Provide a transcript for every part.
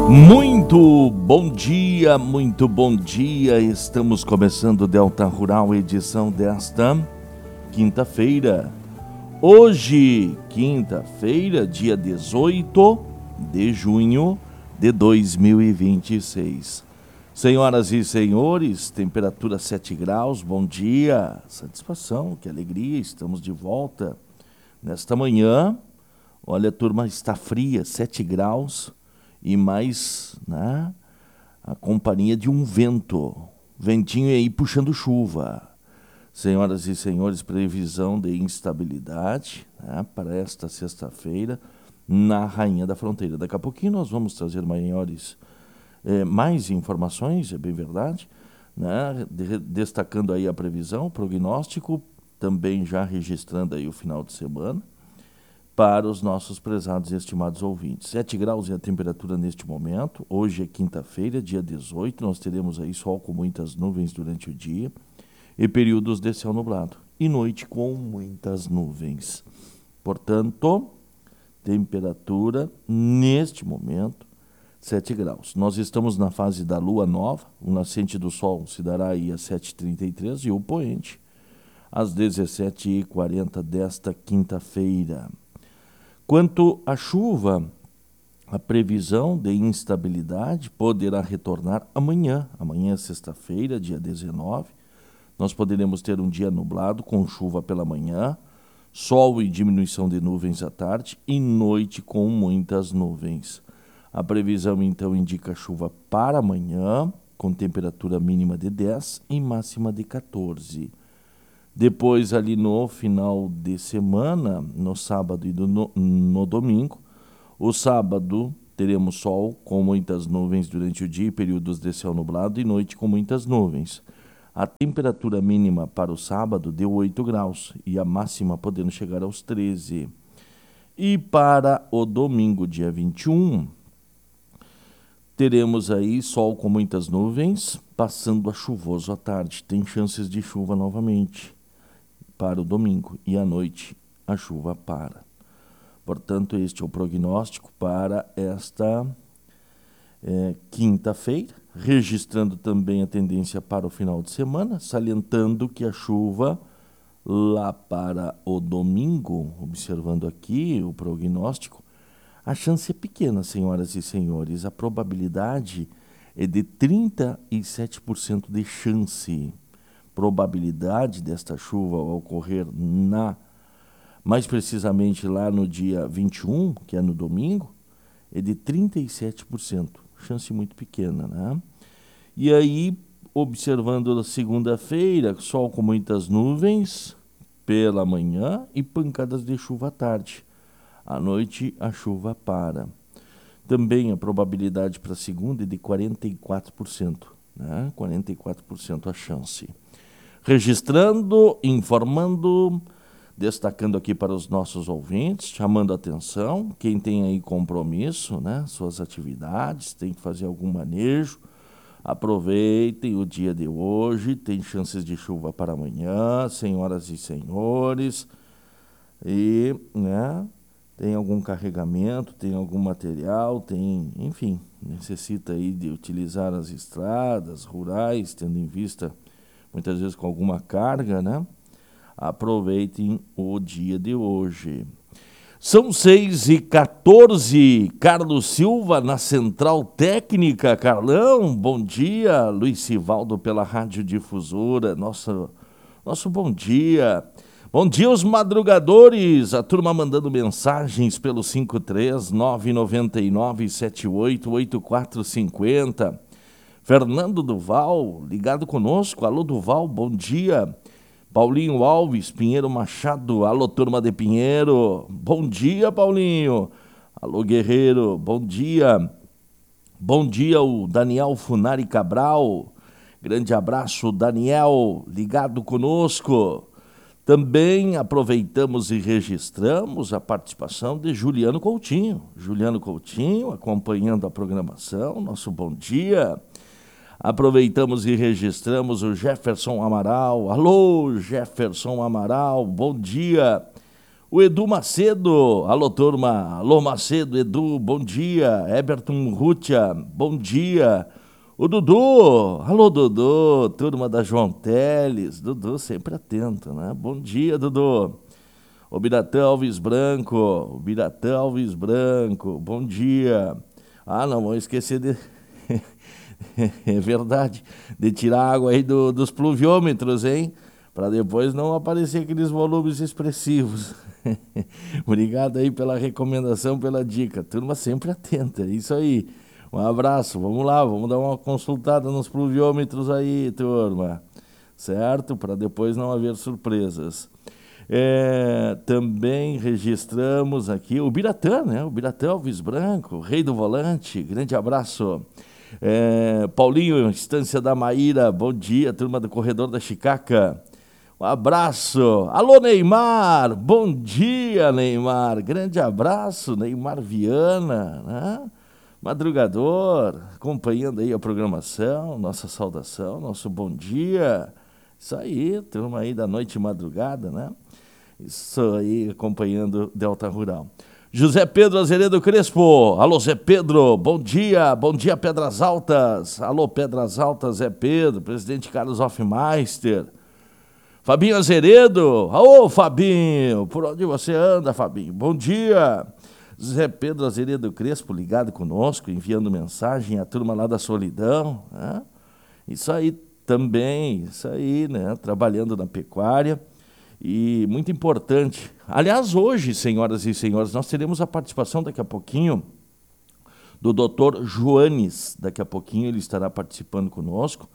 Muito bom dia, muito bom dia. Estamos começando o Delta Rural, edição desta quinta-feira. Hoje, quinta-feira, dia 18 de junho de 2026. Senhoras e senhores, temperatura 7 graus, bom dia, satisfação, que alegria, estamos de volta. Nesta manhã, olha, a turma está fria, 7 graus. E mais, né, a companhia de um ventinho aí puxando chuva. Senhoras e senhores, previsão de instabilidade, né, para esta sexta-feira na Rainha da Fronteira. Daqui a pouquinho nós vamos trazer mais informações, é bem verdade, né, destacando aí a previsão, o prognóstico, também já registrando aí o final de semana, para os nossos prezados e estimados ouvintes. 7 graus é a temperatura neste momento. Hoje é quinta-feira, dia 18. Nós teremos aí sol com muitas nuvens durante o dia e períodos de céu nublado. E noite com muitas nuvens. Portanto, temperatura neste momento, 7 graus. Nós estamos na fase da lua nova. O nascente do sol se dará aí às 7h33 e o poente às 17h40 desta quinta-feira. Quanto à chuva, a previsão de instabilidade poderá retornar amanhã. Amanhã é sexta-feira, dia 19. Nós poderemos ter um dia nublado com chuva pela manhã, sol e diminuição de nuvens à tarde e noite com muitas nuvens. A previsão então indica chuva para amanhã, com temperatura mínima de 10 e máxima de 14. Depois, ali no final de semana, no sábado e no domingo, o sábado teremos sol com muitas nuvens durante o dia, períodos de céu nublado e noite com muitas nuvens. A temperatura mínima para o sábado deu 8 graus e a máxima podendo chegar aos 13. E para o domingo, dia 21, teremos aí sol com muitas nuvens, passando a chuvoso à tarde. Tem chances de chuva novamente para o domingo, e à noite a chuva para. Portanto, este é o prognóstico para esta quinta-feira, registrando também a tendência para o final de semana, salientando que a chuva lá para o domingo, observando aqui o prognóstico, a chance é pequena, senhoras e senhores, a probabilidade é de 37% de chance. Probabilidade desta chuva ocorrer mais precisamente lá no dia 21, que é no domingo, é de 37%. Chance muito pequena, né? E aí, observando a segunda-feira, sol com muitas nuvens pela manhã e pancadas de chuva à tarde. À noite, a chuva para. Também a probabilidade para a segunda é de 44%, né? 44% a chance. Registrando, informando, destacando aqui para os nossos ouvintes, chamando a atenção, quem tem aí compromisso, né, suas atividades, tem que fazer algum manejo, aproveitem o dia de hoje, tem chances de chuva para amanhã, senhoras e senhores, e, né, tem algum carregamento, tem algum material, enfim, necessita aí de utilizar as estradas rurais, tendo em vista muitas vezes com alguma carga, né? Aproveitem o dia de hoje. São 6h14, Carlos Silva na Central Técnica. Carlão, bom dia. Luiz Sivaldo pela Rádio Difusora. Nosso bom dia. Bom dia aos madrugadores. A turma mandando mensagens pelo 53999788450. Fernando Duval, ligado conosco. Alô, Duval, bom dia. Paulinho Alves, Pinheiro Machado. Alô, turma de Pinheiro. Bom dia, Paulinho. Alô, Guerreiro, bom dia. Bom dia, o Daniel Funari Cabral. Grande abraço, Daniel, ligado conosco. Também aproveitamos e registramos a participação de Juliano Coutinho. Juliano Coutinho acompanhando a programação. Nosso bom dia. Aproveitamos e registramos o Jefferson Amaral. Alô, Jefferson Amaral, bom dia. O Edu Macedo, alô turma, alô Macedo, Edu, bom dia. Eberton Rutia, bom dia. O Dudu, alô Dudu, turma da João Teles, Dudu sempre atento, né? Bom dia, Dudu. O Biratã Alves Branco, bom dia. Ah, não vou esquecer de... É verdade, de tirar água aí dos pluviômetros, hein? Para depois não aparecer aqueles volumes expressivos. Obrigado aí pela recomendação, pela dica. Turma sempre atenta, é isso aí. Um abraço, vamos lá, vamos dar uma consultada nos pluviômetros aí, turma. Certo? Para depois não haver surpresas. Também registramos aqui o Biratã, né? O Biratã Alves Branco, rei do volante, grande abraço. Paulinho, Estância da Maíra, bom dia, turma do Corredor da Chicaca. Um abraço. Alô, Neymar, bom dia, Neymar. Grande abraço, Neymar Viana, né? Madrugador, acompanhando aí a programação, nossa saudação, nosso bom dia. Isso aí, turma aí da noite e madrugada, né? Isso aí, acompanhando Delta Rural. José Pedro Azeredo Crespo, alô Zé Pedro, bom dia Pedras Altas, alô Pedras Altas, Zé Pedro, presidente Carlos Hoffmeister, Fabinho Azeredo, alô Fabinho, por onde você anda, Fabinho, bom dia, Zé Pedro Azeredo Crespo ligado conosco, enviando mensagem, a turma lá da Solidão, né? Isso aí também, isso aí, né? Trabalhando na pecuária. E muito importante. Aliás, hoje, senhoras e senhores, nós teremos a participação daqui a pouquinho do Dr. Joanes. Daqui a pouquinho ele estará participando conosco.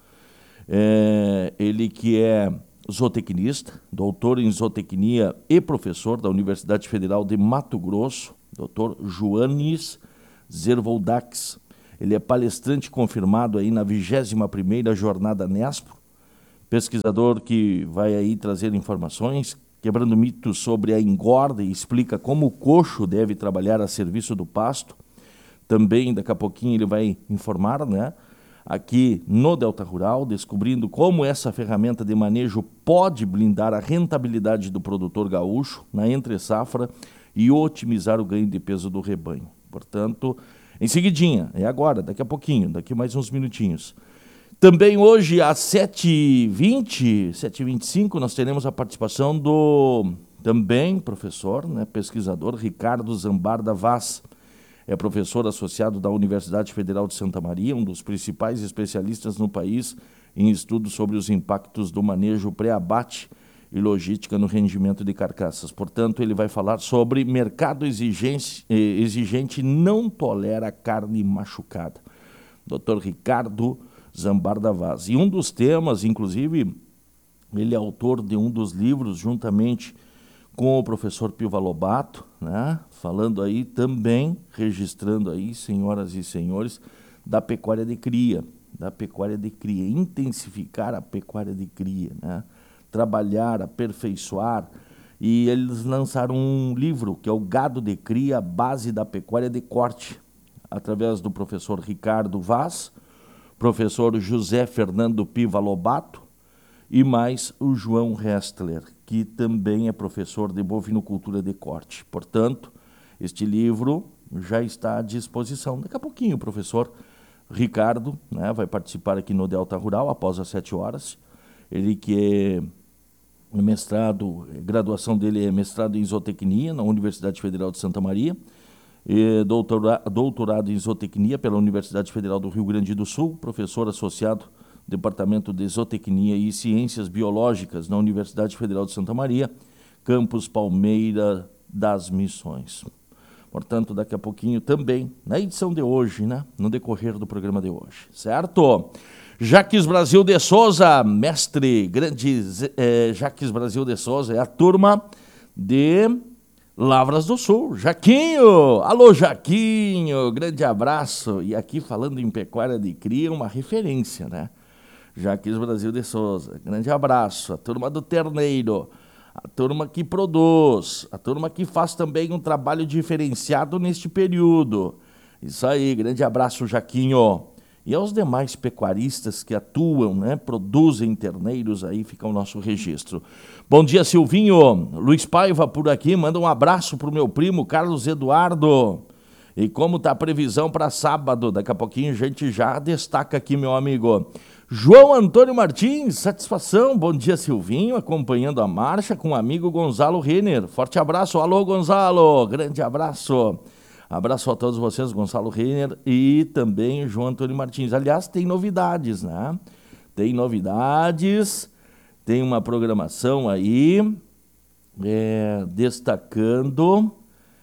Ele que é zootecnista, doutor em zootecnia e professor da Universidade Federal de Mato Grosso, Dr. Joanes Zervoldax. Ele é palestrante confirmado aí na 21ª Jornada Nespro, pesquisador que vai aí trazer informações, quebrando mitos sobre a engorda e explica como o coxo deve trabalhar a serviço do pasto. Também, daqui a pouquinho, ele vai informar, né, aqui no Delta Rural, descobrindo como essa ferramenta de manejo pode blindar a rentabilidade do produtor gaúcho na entre-safra e otimizar o ganho de peso do rebanho. Portanto, em seguidinha, é agora, daqui a pouquinho, daqui mais uns minutinhos. Também hoje, às 7h20, 7h25, nós teremos a participação do também professor, né, pesquisador, Ricardo Zambarda Vaz. É professor associado da Universidade Federal de Santa Maria, um dos principais especialistas no país em estudos sobre os impactos do manejo pré-abate e logística no rendimento de carcaças. Portanto, ele vai falar sobre mercado exigente não tolera carne machucada. Dr. Ricardo Zambarda Vaz. E um dos temas, inclusive, ele é autor de um dos livros, juntamente com o professor Piva Lobato, né? Falando aí também, registrando aí, senhoras e senhores, da pecuária de cria, intensificar a pecuária de cria, né? Trabalhar, aperfeiçoar, e eles lançaram um livro, que é o Gado de Cria, Base da Pecuária de Corte, através do professor Ricardo Vaz, professor José Fernando Piva Lobato e mais o João Restler, que também é professor de bovinocultura de corte. Portanto, este livro já está à disposição. Daqui a pouquinho o professor Ricardo, né, vai participar aqui no Delta Rural, após as 7 horas. Ele que é mestrado, graduação dele é mestrado em zootecnia na Universidade Federal de Santa Maria, e doutorado em zootecnia pela Universidade Federal do Rio Grande do Sul, professor associado do Departamento de Zootecnia e Ciências Biológicas na Universidade Federal de Santa Maria, campus Palmeira das Missões. Portanto, daqui a pouquinho também, na edição de hoje, né, no decorrer do programa de hoje, certo? Jaques Brasil de Souza, mestre, grande Jaques Brasil de Souza, é a turma de Lavras do Sul. Jaquinho, alô Jaquinho, grande abraço. E aqui falando em pecuária de cria, uma referência, né? Jaques Brasil de Souza, grande abraço. A turma do terneiro, a turma que produz, a turma que faz também um trabalho diferenciado neste período. Isso aí, grande abraço, Jaquinho. e aos demais pecuaristas que atuam, né, produzem terneiros, aí fica o nosso registro. Bom dia, Silvinho. Luiz Paiva por aqui, manda um abraço para o meu primo Carlos Eduardo. E como está a previsão para sábado? Daqui a pouquinho a gente já destaca aqui, meu amigo. João Antônio Martins, satisfação. Bom dia, Silvinho, acompanhando a marcha com o amigo Gonzalo Renner. Forte abraço. Alô, Gonzalo. Grande abraço. Abraço a todos vocês, Gonzalo Renner e também João Antônio Martins. Aliás, tem novidades, né? Tem novidades, tem uma programação aí destacando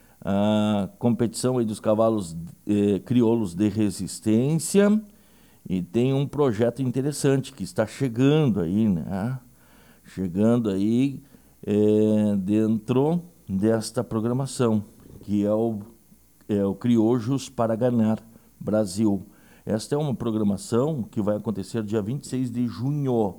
a competição aí dos cavalos crioulos de resistência, e tem um projeto interessante que está chegando aí, né? Chegando aí dentro desta programação, que é o Criojos para Ganhar Brasil. Esta é uma programação que vai acontecer dia 26 de junho,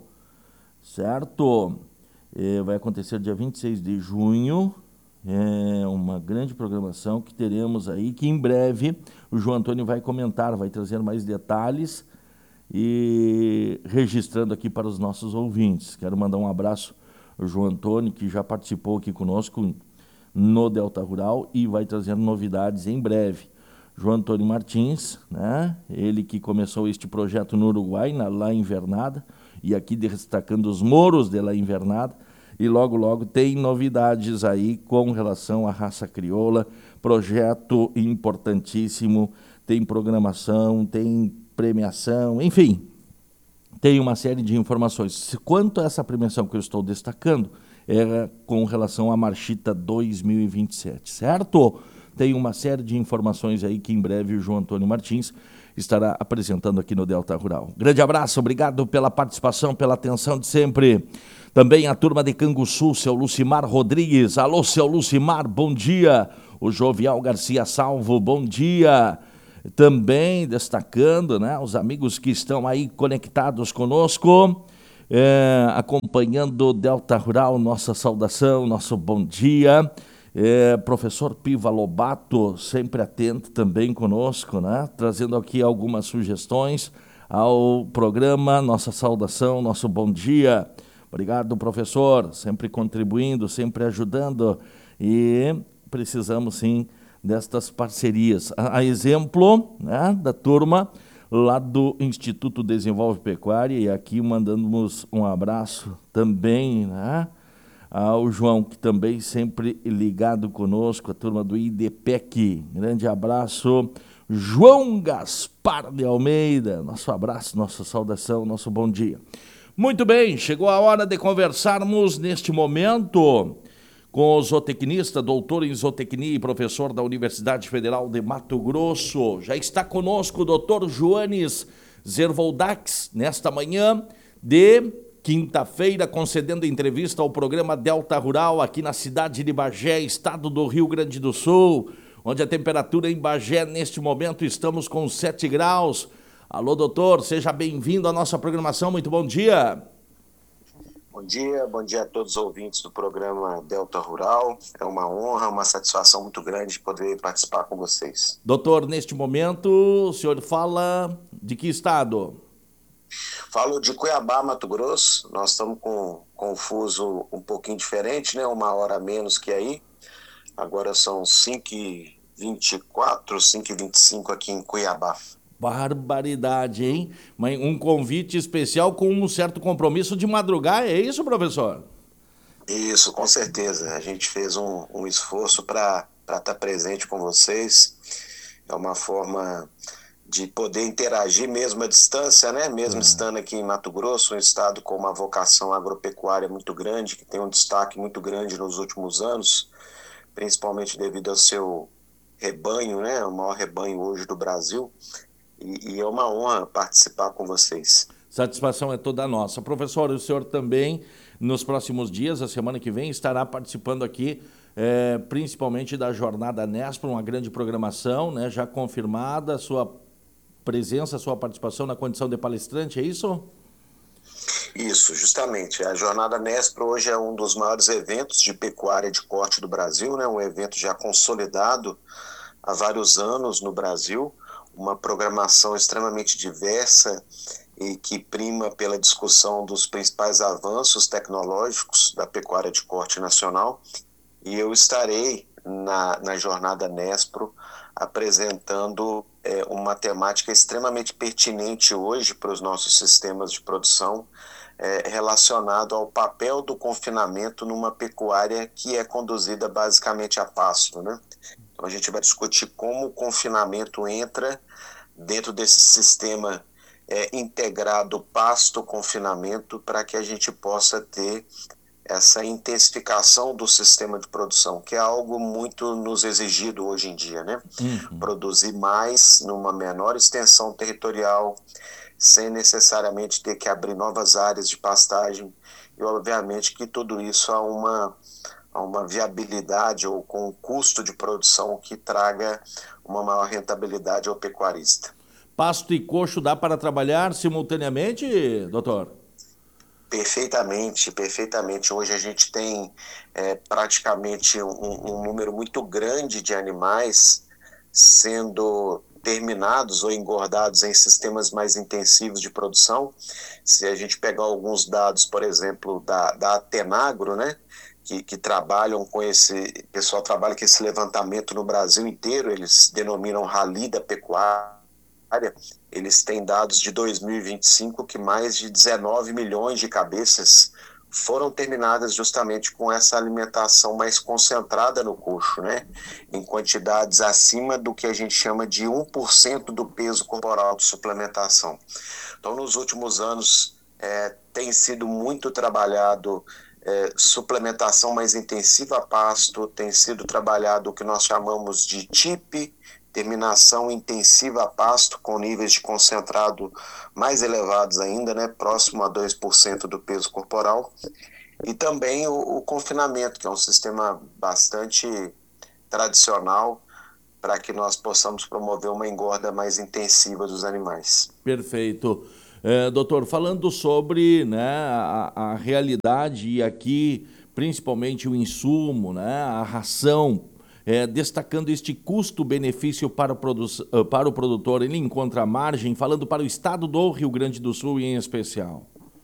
certo? Vai acontecer dia 26 de junho. É uma grande programação que teremos aí, que em breve o João Antônio vai comentar, vai trazer mais detalhes e registrando aqui para os nossos ouvintes. Quero mandar um abraço ao João Antônio, que já participou aqui conosco no Delta Rural e vai trazendo novidades em breve. João Antônio Martins, né? Ele que começou este projeto no Uruguai, na La Invernada, e aqui destacando os moros de La Invernada. E logo, logo tem novidades aí com relação à raça crioula, projeto importantíssimo, tem programação, tem premiação, enfim, tem uma série de informações. Quanto a essa premiação que eu estou destacando, é com relação à Marchita 2027, certo? Tem uma série de informações aí que em breve o João Antônio Martins estará apresentando aqui no Delta Rural. Grande abraço, obrigado pela participação, pela atenção de sempre. Também a turma de Canguçu, seu Lucimar Rodrigues. Alô, seu Lucimar, bom dia. O Jovial Garcia Salvo, bom dia. Também destacando, né, os amigos que estão aí conectados conosco, acompanhando o Delta Rural, nossa saudação, nosso bom dia. Professor Piva Lobato, sempre atento também conosco, né, trazendo aqui algumas sugestões ao programa, nossa saudação, nosso bom dia. Obrigado, professor, sempre contribuindo, sempre ajudando, e precisamos sim destas parcerias. A exemplo, né, da turma lá do Instituto Desenvolve Pecuária, e aqui mandamos um abraço também, né, ao João, que também sempre ligado conosco, a turma do IDPEC. Grande abraço, João Gaspar de Almeida. Nosso abraço, nossa saudação, nosso bom dia. Muito bem, chegou a hora de conversarmos neste momento com o zootecnista, doutor em zootecnia e professor da Universidade Federal de Mato Grosso. Já está conosco o doutor Joanes Zervoldax, nesta manhã de quinta-feira, concedendo entrevista ao programa Delta Rural, aqui na cidade de Bagé, estado do Rio Grande do Sul, onde a temperatura em Bagé, neste momento, estamos com 7 graus. Alô, doutor, seja bem-vindo à nossa programação, muito bom dia. Bom dia a todos os ouvintes do programa Delta Rural. É uma honra, uma satisfação muito grande poder participar com vocês. Doutor, neste momento, o senhor fala de que estado? Falo de Cuiabá, Mato Grosso. Nós estamos com um fuso um pouquinho diferente, né? 1 hora a menos que aí. Agora são 5h24, 5h25 aqui em Cuiabá. Barbaridade, hein? Um convite especial com um certo compromisso de madrugar, é isso, professor? Isso, com certeza. A gente fez um esforço para estar presente com vocês. É uma forma de poder interagir mesmo à distância, né? Mesmo estando aqui em Mato Grosso, um estado com uma vocação agropecuária muito grande, que tem um destaque muito grande nos últimos anos, principalmente devido ao seu rebanho, né? O maior rebanho hoje do Brasil. E é uma honra participar com vocês. Satisfação é toda nossa. Professor, o senhor também, nos próximos dias, a semana que vem, estará participando aqui, principalmente da Jornada Nespro, uma grande programação, né, já confirmada, a sua presença, a sua participação na condição de palestrante, é isso? Isso, justamente. A Jornada Nespro hoje é um dos maiores eventos de pecuária de corte do Brasil, né, um evento já consolidado há vários anos no Brasil, uma programação extremamente diversa e que prima pela discussão dos principais avanços tecnológicos da pecuária de corte nacional. E eu estarei na jornada Nespro apresentando uma temática extremamente pertinente hoje para os nossos sistemas de produção, relacionado ao papel do confinamento numa pecuária que é conduzida basicamente a pasto, né? Então a gente vai discutir como o confinamento entra dentro desse sistema integrado pasto-confinamento para que a gente possa ter essa intensificação do sistema de produção, que é algo muito nos exigido hoje em dia, né? Produzir mais numa menor extensão territorial, sem necessariamente ter que abrir novas áreas de pastagem, e obviamente que tudo isso a uma viabilidade ou com um custo de produção que traga uma maior rentabilidade ao pecuarista. Pasto e coxo dá para trabalhar simultaneamente, doutor? Perfeitamente, perfeitamente. Hoje a gente tem praticamente um número muito grande de animais sendo terminados ou engordados em sistemas mais intensivos de produção. Se a gente pegar alguns dados, por exemplo, da Atenagro, né, que trabalham com esse, pessoal trabalha com esse levantamento no Brasil inteiro, eles denominam Rally da Pecuária. Eles têm dados de 2025 que mais de 19 milhões de cabeças foram terminadas justamente com essa alimentação mais concentrada no coxo, né? Em quantidades acima do que a gente chama de 1% do peso corporal de suplementação. Então, nos últimos anos, tem sido muito trabalhado suplementação mais intensiva a pasto, tem sido trabalhado o que nós chamamos de TIP, terminação intensiva a pasto, com níveis de concentrado mais elevados ainda, né, próximo a 2% do peso corporal, e também o confinamento, que é um sistema bastante tradicional para que nós possamos promover uma engorda mais intensiva dos animais. Perfeito. Doutor, falando sobre, né, a realidade e aqui, principalmente o insumo, né, a ração, destacando este custo-benefício para o produtor, ele encontra margem, falando para o estado do Rio Grande do Sul em especial.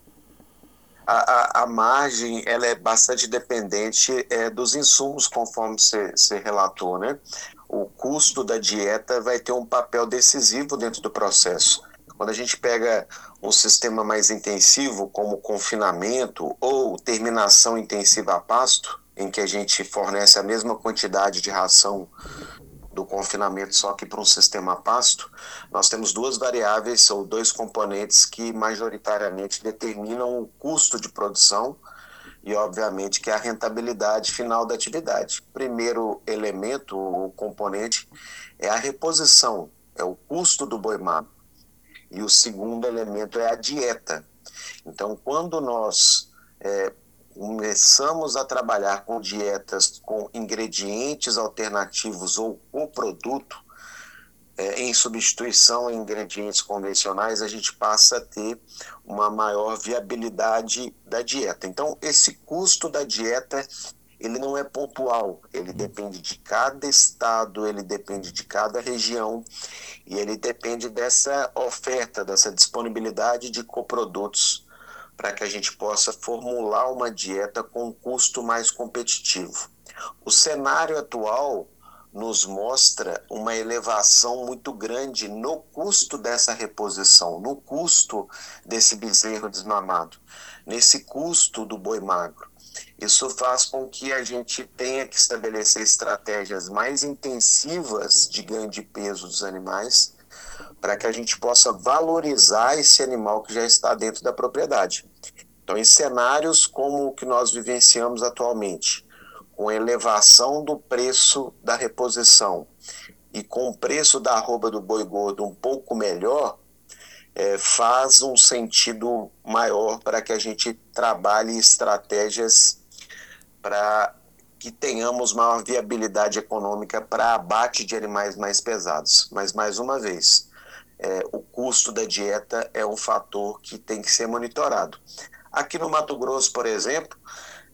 A margem ela é bastante dependente dos insumos, conforme você relatou, né? O custo da dieta vai ter um papel decisivo dentro do processo. Quando a gente pega um sistema mais intensivo, como confinamento ou terminação intensiva a pasto, em que a gente fornece a mesma quantidade de ração do confinamento, só que para um sistema a pasto, nós temos duas variáveis ou dois componentes que majoritariamente determinam o custo de produção e, obviamente, que é a rentabilidade final da atividade. O primeiro elemento, o componente, é a reposição, é o custo do boi magro. E o segundo elemento é a dieta. Então, quando nós começamos a trabalhar com dietas com ingredientes alternativos ou com produto, em substituição a ingredientes convencionais, a gente passa a ter uma maior viabilidade da dieta. Então, esse custo da dieta, ele não é pontual, ele depende de cada estado, ele depende de cada região, e ele depende dessa oferta, dessa disponibilidade de coprodutos, para que a gente possa formular uma dieta com um custo mais competitivo. O cenário atual nos mostra uma elevação muito grande no custo dessa reposição, no custo desse bezerro desmamado, nesse custo do boi magro. Isso faz com que a gente tenha que estabelecer estratégias mais intensivas de ganho de peso dos animais, para que a gente possa valorizar esse animal que já está dentro da propriedade. Então, em cenários como o que nós vivenciamos atualmente, com elevação do preço da reposição e com o preço da arroba do boi gordo um pouco melhor, faz um sentido maior para que a gente trabalhe estratégias para que tenhamos maior viabilidade econômica para abate de animais mais pesados. Mas, mais uma vez, o custo da dieta é um fator que tem que ser monitorado. Aqui no Mato Grosso, por exemplo,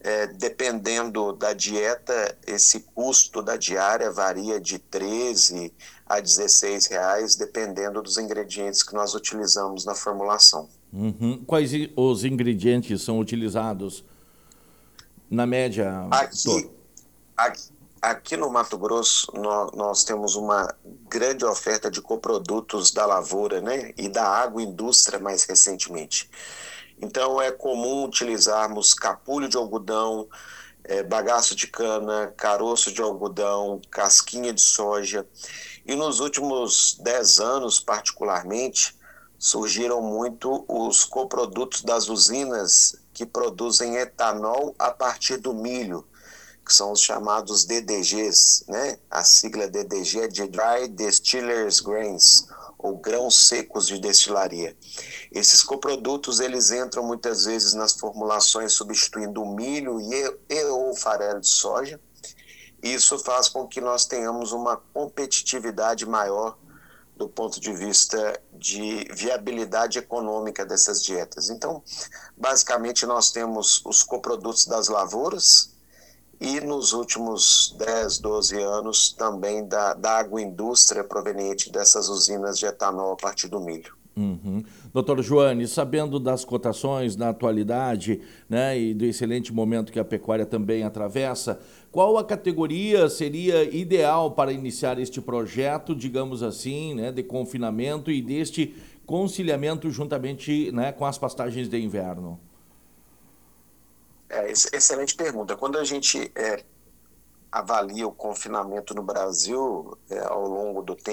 dependendo da dieta, esse custo da diária varia de 13 a 16 reais, dependendo dos ingredientes que nós utilizamos na formulação. Uhum. Quais os ingredientes são utilizados na média, doutor? Aqui, aqui, aqui no Mato Grosso, nós temos uma grande oferta de coprodutos da lavoura, né, e da agroindústria mais recentemente. Então, é comum utilizarmos capulho de algodão, bagaço de cana, caroço de algodão, casquinha de soja. E nos últimos 10 anos, particularmente, surgiram muito os coprodutos das usinas que produzem etanol a partir do milho, que são os chamados DDGs, né? A sigla DDG é de Dry Distillers Grains, ou grãos secos de destilaria. Esses coprodutos, eles entram muitas vezes nas formulações substituindo o milho e ou farelo de soja. Isso faz com que nós tenhamos uma competitividade maior do ponto de vista de viabilidade econômica dessas dietas. Então, basicamente, nós temos os coprodutos das lavouras e, nos últimos 10, 12 anos, também da agroindústria proveniente dessas usinas de etanol a partir do milho. Uhum. Doutor Joane, sabendo das cotações na atualidade, né, e do excelente momento que a pecuária também atravessa, qual a categoria seria ideal para iniciar este projeto, digamos assim, né, de confinamento e deste conciliamento juntamente, né, com as pastagens de inverno? Excelente pergunta. Quando a gente avalia o confinamento no Brasil ao longo do tempo,